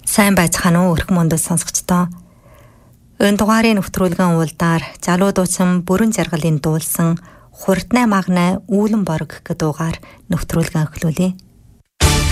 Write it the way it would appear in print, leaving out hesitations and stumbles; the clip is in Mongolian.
Сайн байцгаана уу өрх мөндөд сонсогчдоо. Энэ дугаарын нэвтрүүлгэн уулдаар залуу дуучин Бүрэн Жаргалын дуулсан Хурднай магнай үүлэн борог гэдэг дуугаар нэвтрүүлгэн эхлүүлье.